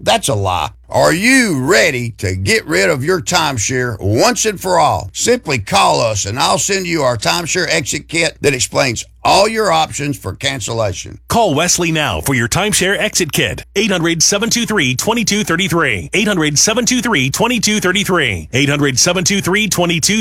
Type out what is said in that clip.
That's a lie. Are you ready to get rid of your timeshare once and for all? Simply call us and I'll send you our timeshare exit kit that explains all your options for cancellation. Call Wesley now for your timeshare exit kit. 800-723-2233. 800-723-2233. 800-723-2233.